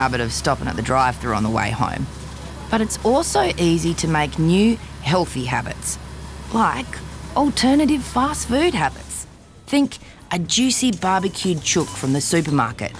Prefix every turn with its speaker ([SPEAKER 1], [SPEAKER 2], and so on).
[SPEAKER 1] habit of stopping at the drive-thru on the way home. But it's also easy to make new, healthy habits, like alternative fast food habits. Think a juicy barbecued chook from the supermarket